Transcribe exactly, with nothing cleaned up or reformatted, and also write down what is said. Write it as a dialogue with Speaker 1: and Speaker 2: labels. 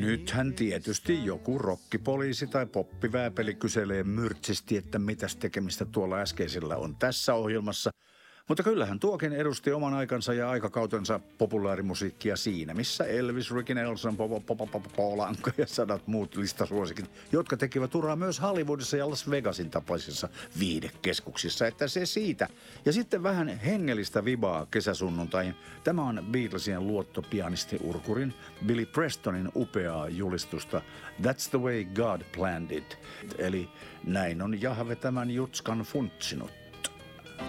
Speaker 1: Nythän tietysti joku rokkipoliisi tai poppivääpeli kyselee myrtsisti, että mitäs tekemistä tuolla äskeisellä on tässä ohjelmassa. Mutta kyllähän tuokin edusti oman aikansa ja aikakautensa populaarimusiikkia siinä, missä Elvis, Ricky Nelson, Polanka ja sadat muut listasuosikit, jotka tekivät uraa myös Hollywoodissa ja Las Vegasin tapaisissa viihdekeskuksissa, että se siitä. Ja sitten vähän hengellistä vibaa kesäsunnuntain. Tämä on Beatlesien luottopianisti-urkurin Billy Prestonin upeaa julistusta That's the way God planned it. Eli näin on Jahve tämän jutskan funtsinut.